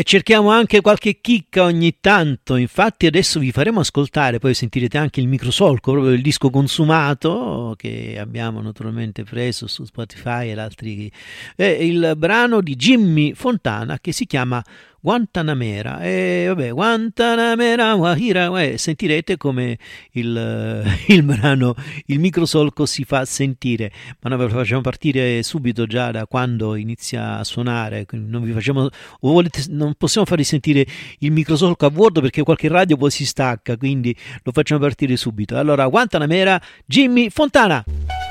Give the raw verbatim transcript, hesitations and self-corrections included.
E cerchiamo anche qualche chicca ogni tanto, infatti adesso vi faremo ascoltare, poi sentirete anche il microsolco, proprio il disco consumato che abbiamo naturalmente preso su Spotify e altri, è il brano di Jimmy Fontana che si chiama Guantanamera. E vabbè, Guantanamera, Wahira, eh, sentirete come il, il brano, il microsolco si fa sentire, ma noi ve lo facciamo partire subito già da quando inizia a suonare, non vi facciamo, o volete, non possiamo farvi sentire il microsolco a vuoto perché qualche radio poi si stacca, quindi lo facciamo partire subito. Allora, Guantanamera, Jimmy Fontana.